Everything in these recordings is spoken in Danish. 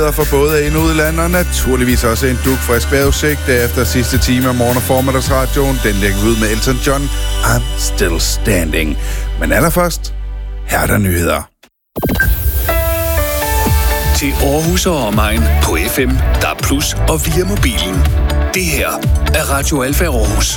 For både ind- og udland, og naturligvis også en dugfrisk vejrudsigt. Efter sidste time af morgen- og formiddagsradioen, den lægger ud med Elton John, I'm Still Standing. Men allerførst, her er der nyheder. Til Aarhus og omegn på FM, DAB+ og via mobilen. Det her er Radio Alfa Aarhus.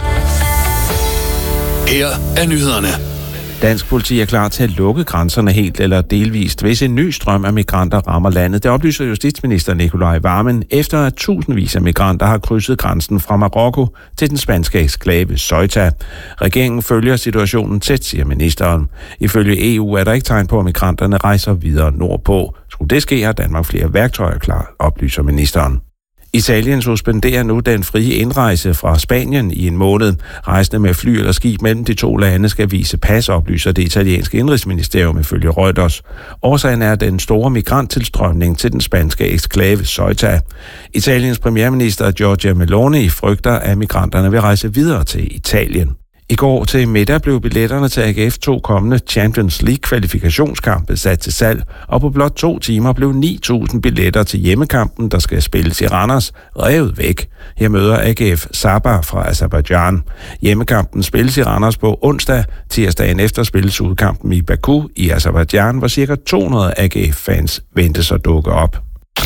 Her er nyhederne. Dansk politi er klar til at lukke grænserne helt eller delvist, hvis en ny strøm af migranter rammer landet. Det oplyser justitsminister Nicolai Wammen, efter at tusindvis af migranter har krydset grænsen fra Marokko til den spanske eksklave Ceuta. Regeringen følger situationen tæt, siger ministeren. Ifølge EU er der ikke tegn på, at migranterne rejser videre nordpå. Skulle det ske, har Danmark flere værktøjer klar, oplyser ministeren. Italien suspenderer nu den frie indrejse fra Spanien i en måned. Rejsende med fly eller skib mellem de to lande skal vise pas, oplyser det italienske indrigsministerium ifølge Reuters. Årsagen er den store migranttilstrømning til den spanske eksklave Ceuta. Italiens premierminister Giorgia Meloni frygter, at migranterne vil rejse videre til Italien. I går til middag blev billetterne til AGF 2 kommende Champions League-kvalifikationskampe sat til salg, og på blot 2 timer blev 9.000 billetter til hjemmekampen, der skal spilles i Randers, revet væk. Her møder AGF Sabah fra Aserbajdsjan. Hjemmekampen spilles i Randers på onsdag. Tirsdagen efter spilles udkampen i Baku i Aserbajdsjan, hvor ca. 200 AGF-fans ventes at dukke op.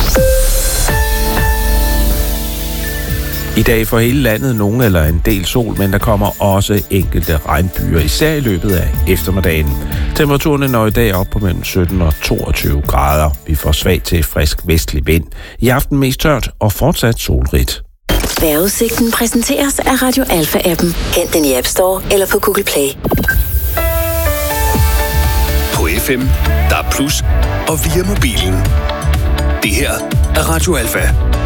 I dag får hele landet nogen eller en del sol, men der kommer også enkelte regnbyer, især i løbet af eftermiddagen. Temperaturen når i dag op på mellem 17 og 22 grader. Vi får svag til frisk vestlig vind. I aften mest tørt og fortsat solrigt. Vejrudsigten præsenteres af Radio Alfa-appen. Hent den i App Store eller på Google Play. På FM, DAB+ og via mobilen. Det her er Radio Alfa.